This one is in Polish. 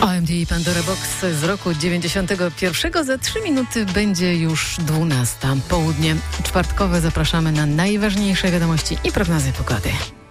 OMD i Pandora Box z roku 91. Za 3 minuty będzie już 12. Południe czwartkowe. Zapraszamy na najważniejsze wiadomości i prognozy pogody.